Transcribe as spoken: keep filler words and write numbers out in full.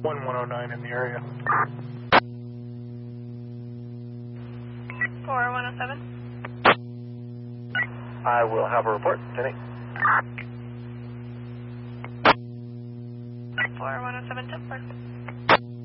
one one oh nine in the area. four one oh seven. I will have a report. ten eight. four one oh seven, ten four.